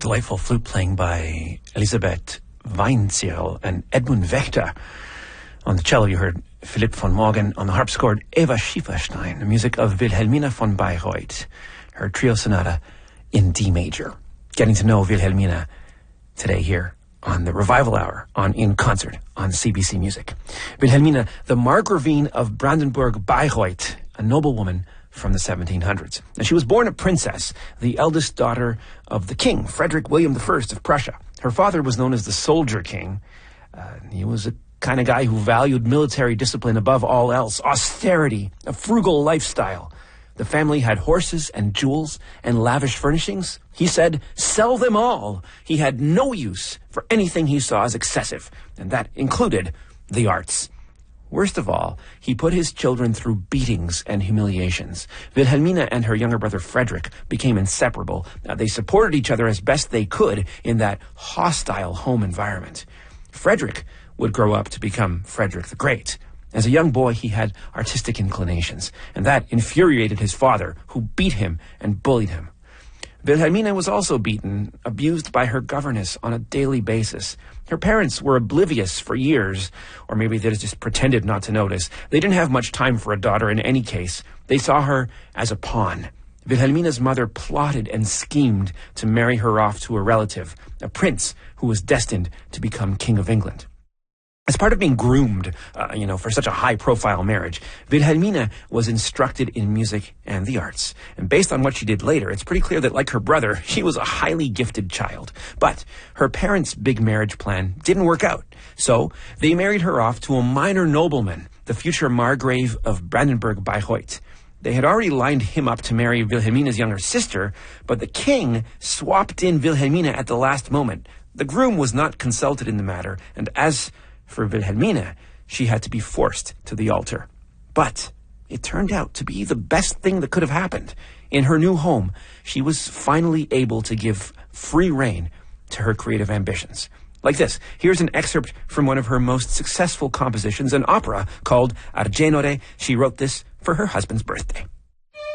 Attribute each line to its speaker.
Speaker 1: Delightful flute playing by Elisabeth Weinzierl and Edmund Wächter. On the cello, you heard Philipp von Morgen. On the harpsichord, Eva Schieferstein. The music of Wilhelmina von Bayreuth. Her trio sonata in D major. Getting to know Wilhelmina today here on the Revival Hour on In Concert on CBC Music. Wilhelmina, the Margravine of Brandenburg-Bayreuth, a noblewoman from the 1700s. And she was born a princess, the eldest daughter of the king, Frederick William I of Prussia. Her father was known as the Soldier King. He was a kind of guy who valued military discipline above all else, austerity, a frugal lifestyle. The family had horses and jewels and lavish furnishings. He said, sell them all. He had no use for anything he saw as excessive, and that included the arts. Worst of all, he put his children through beatings and humiliations. Wilhelmina and her younger brother Frederick became inseparable. They supported each other as best they could in that hostile home environment. Frederick would grow up to become Frederick the Great. As a young boy, he had artistic inclinations, and that infuriated his father, who beat him and bullied him. Wilhelmina was also beaten, abused by her governess on a daily basis. Her parents were oblivious for years, or maybe they just pretended not to notice. They didn't have much time for a daughter in any case. They saw her as a pawn. Wilhelmina's mother plotted and schemed to marry her off to a relative, a prince who was destined to become King of England. As part of being groomed, for such a high-profile marriage, Wilhelmina was instructed in music and the arts. And based on what she did later, it's pretty clear that, like her brother, she was a highly gifted child. But her parents' big marriage plan didn't work out. So they married her off to a minor nobleman, the future Margrave of Brandenburg-Bayreuth. They had already lined him up to marry Wilhelmina's younger sister, but the king swapped in Wilhelmina at the last moment. The groom was not consulted in the matter, and as for Wilhelmina, she had to be forced to the altar. But it turned out to be the best thing that could have happened. In her new home, she was finally able to give free rein to her creative ambitions. Like this, here's an excerpt from one of her most successful compositions, an opera called Argenore. She wrote this for her husband's birthday.